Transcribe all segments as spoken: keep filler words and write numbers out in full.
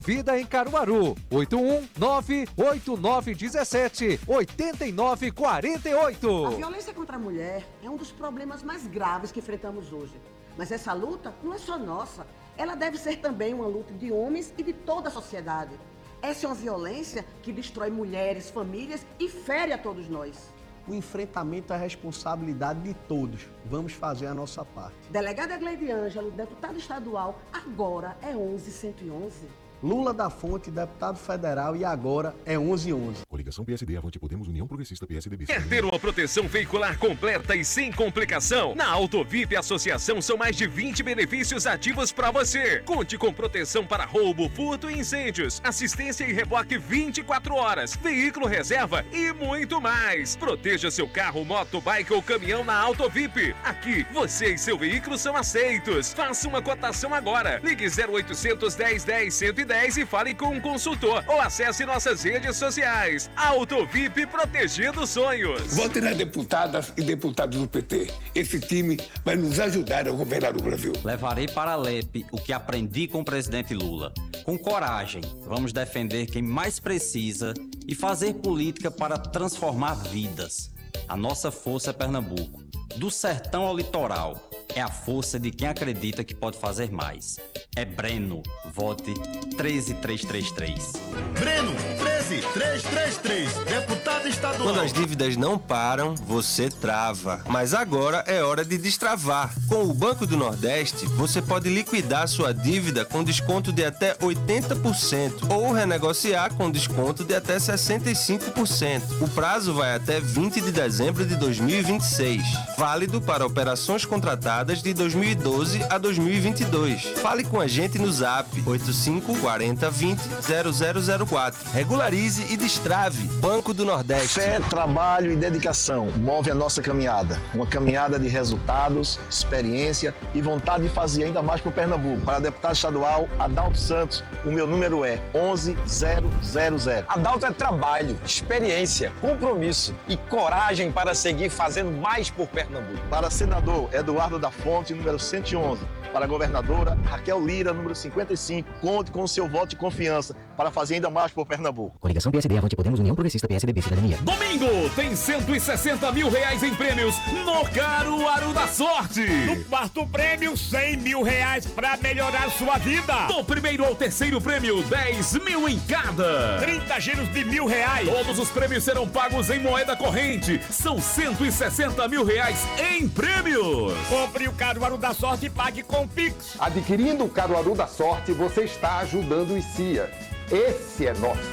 Vida em Caruaru, oito um nove oito nove um sete oito nove quatro oito. A violência contra a mulher é um dos problemas mais graves que enfrentamos hoje. Mas essa luta não é só nossa. Ela deve ser também uma luta de homens e de toda a sociedade. Essa é uma violência que destrói mulheres, famílias e fere a todos nós. O enfrentamento é a responsabilidade de todos. Vamos fazer a nossa parte. Delegada Gleide Ângelo, deputado estadual, agora é onze cento e onze. Lula da Fonte, deputado federal, e agora é onze onze. Coligação P S D, Avante Podemos, União Progressista, P S D B. Quer ter uma proteção veicular completa e sem complicação? Na Autovip Associação são mais de vinte benefícios ativos para você. Conte com proteção para roubo, furto e incêndios, assistência e reboque vinte e quatro horas, veículo reserva e muito mais. Proteja seu carro, moto, bike ou caminhão na Autovip. Aqui, você e seu veículo são aceitos. Faça uma cotação agora. Ligue zero oitocentos, dez, dez, cento e dez e fale com um consultor ou acesse nossas redes sociais. Autovip, protegendo sonhos. Vote nas deputadas e deputados do P T. Esse time vai nos ajudar a governar o Brasil. Levarei para a Alep o que aprendi com o presidente Lula. Com coragem, vamos defender quem mais precisa e fazer política para transformar vidas. A nossa força é Pernambuco. Do sertão ao litoral, é a força de quem acredita que pode fazer mais. É Breno. Vote treze mil trezentos e trinta e três. Breno, treze mil trezentos e trinta e três, deputado estadual. Quando as dívidas não param, você trava. Mas agora é hora de destravar. Com o Banco do Nordeste, você pode liquidar sua dívida com desconto de até oitenta por cento ou renegociar com desconto de até sessenta e cinco por cento. O prazo vai até vinte de dezembro de dois mil e vinte e seis. Válido para operações contratadas de dois mil e doze a dois mil e vinte e dois. Fale com a gente no Zap oito cinco quatro zero vinte zero zero zero quatro. Regularize e destrave. Banco do Nordeste. Fé, trabalho e dedicação move a nossa caminhada. Uma caminhada de resultados, experiência e vontade de fazer ainda mais por Pernambuco. Para deputado estadual Adalto Santos, o meu número é onze mil. Adalto é trabalho, experiência, compromisso e coragem para seguir fazendo mais por Pernambuco. Para senador Eduardo da Fonte, número cento e onze. Para a governadora Raquel Lira, número cinquenta e cinco. Conte com o seu voto de confiança para fazer ainda mais por Pernambuco. Coligação P S D, Avante Podemos, União Progressista, P S D B, Cidadania. Domingo tem cento e sessenta mil reais em prêmios no Caruaru da Sorte. No quarto prêmio, cem mil reais para melhorar sua vida. Do primeiro ao terceiro prêmio, dez mil em cada. trinta giros de mil reais. Todos os prêmios serão pagos em moeda corrente. São cento e sessenta mil reais em prêmios. Compre o Caruaru da Sorte e pague com Pix. Adquirindo o Caruaru da Sorte, você está ajudando o C I A. Esse é nosso.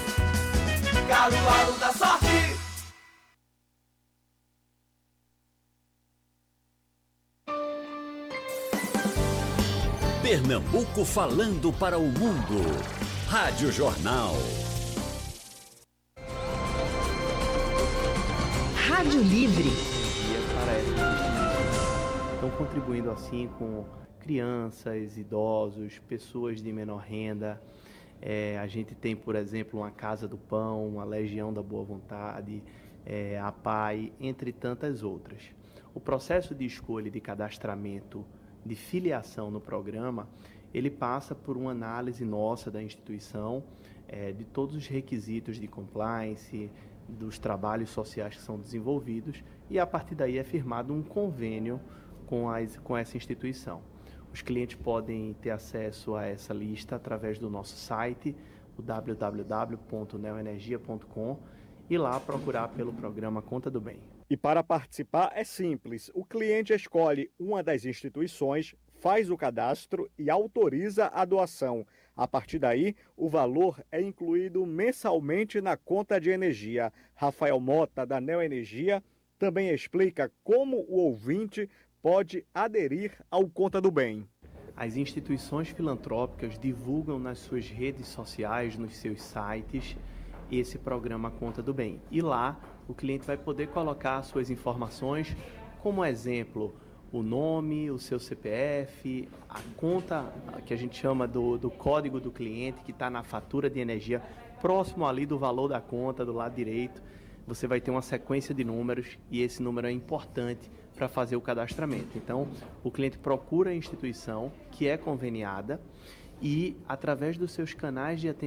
Caruaru da Sorte. Pernambuco falando para o mundo. Rádio Jornal. Rádio Livre. Estão contribuindo assim com crianças, idosos, pessoas de menor renda. É, a gente tem, por exemplo, uma Casa do Pão, a Legião da Boa Vontade, é, a P A I, entre tantas outras. O processo de escolha de cadastramento de filiação no programa, ele passa por uma análise nossa da instituição, é, de todos os requisitos de compliance, dos trabalhos sociais que são desenvolvidos, e a partir daí é firmado um convênio com, as, com essa instituição. Os clientes podem ter acesso a essa lista através do nosso site, o w w w ponto neoenergia ponto com, e lá procurar pelo programa Conta do Bem. E para participar é simples. O cliente escolhe uma das instituições, faz o cadastro e autoriza a doação. A partir daí, o valor é incluído mensalmente na conta de energia. Rafael Mota, da Neoenergia, também explica como o ouvinte pode aderir ao Conta do Bem. As instituições filantrópicas divulgam nas suas redes sociais, nos seus sites, esse programa Conta do Bem. E lá o cliente vai poder colocar suas informações, como exemplo, o nome, o seu C P F, a conta que a gente chama do, do código do cliente, que está na fatura de energia, próximo ali do valor da conta, do lado direito. Você vai ter uma sequência de números e esse número é importante para fazer o cadastramento. Então, o cliente procura a instituição que é conveniada e, através dos seus canais de atendimento,